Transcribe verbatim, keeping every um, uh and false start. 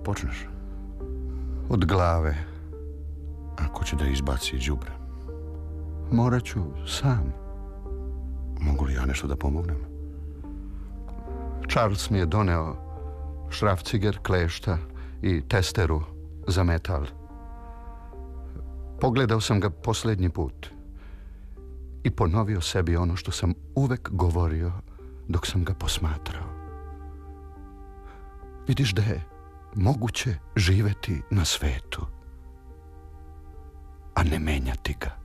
počneš? Od glave. Ako će da izbaci đubre? Morat ću sam. Mogu li ja nešto da pomognem? Charles mi je doneo šrafciger, klešta i testeru za metal. Pogledao sam ga posljednji put i ponovio sebi ono što sam uvek govorio dok sam ga posmatrao. Vidiš da je moguće živeti na svetu, a ne menjati ga.